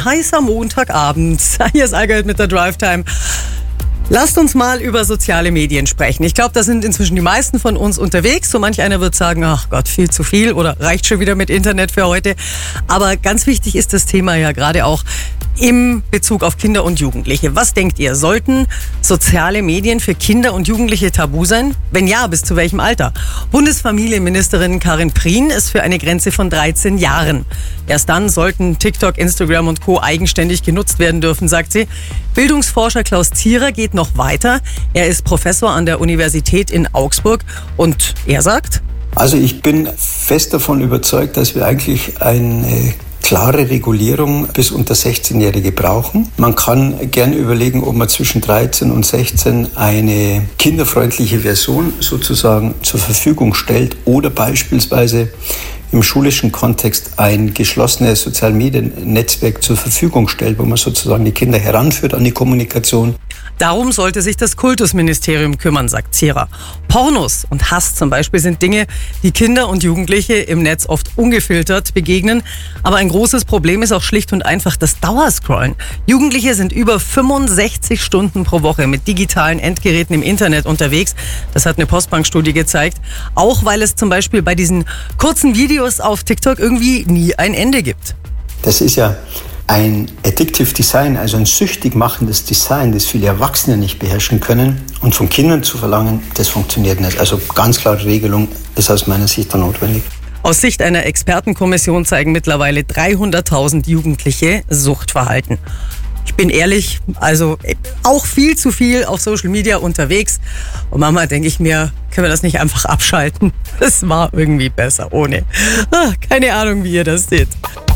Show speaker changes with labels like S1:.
S1: ein heißer Montagabend. Hier ist Allgäu mit der Drive Time. Lasst uns mal über soziale Medien sprechen. Ich glaube, da sind inzwischen die meisten von uns unterwegs. So manch einer wird sagen, ach Gott, viel zu viel oder reicht schon wieder mit Internet für heute. Aber ganz wichtig ist das Thema ja gerade auch im Bezug auf Kinder und Jugendliche. Was denkt ihr? Sollten soziale Medien für Kinder und Jugendliche tabu sein? Wenn ja, bis zu welchem Alter? Bundesfamilienministerin Karin Prien ist für eine Grenze von 13 Jahren. Erst dann sollten TikTok, Instagram und Co. eigenständig genutzt werden dürfen, sagt sie. Bildungsforscher Klaus Zierer geht noch weiter. Er ist Professor an der Universität in Augsburg und er sagt:
S2: Also ich bin fest davon überzeugt, dass wir eigentlich eine klare Regulierung bis unter 16-Jährige brauchen. Man kann gern überlegen, ob man zwischen 13 und 16 eine kinderfreundliche Version sozusagen zur Verfügung stellt oder beispielsweise im schulischen Kontext ein geschlossenes Sozialmediennetzwerk zur Verfügung stellt, wo man sozusagen die Kinder heranführt an die Kommunikation.
S1: Darum sollte sich das Kultusministerium kümmern, sagt Zierer. Pornos und Hass zum Beispiel sind Dinge, die Kinder und Jugendliche im Netz oft ungefiltert begegnen. Aber ein großes Problem ist auch schlicht und einfach das Dauerscrollen. Jugendliche sind über 65 Stunden pro Woche mit digitalen Endgeräten im Internet unterwegs. Das hat eine Postbank-Studie gezeigt. Auch weil es zum Beispiel bei diesen kurzen Videos auf TikTok irgendwie nie ein Ende gibt.
S2: Das ist ja ein Addictive Design, also ein süchtig machendes Design, das viele Erwachsene nicht beherrschen können. Und von Kindern zu verlangen, das funktioniert nicht. Also ganz klare Regelung ist aus meiner Sicht da notwendig.
S1: Aus Sicht einer Expertenkommission zeigen mittlerweile 300.000 Jugendliche Suchtverhalten. Ich bin ehrlich, also auch viel zu viel auf Social Media unterwegs. Und manchmal denke ich mir, können wir das nicht einfach abschalten? Das war irgendwie besser ohne. Keine Ahnung, wie ihr das seht.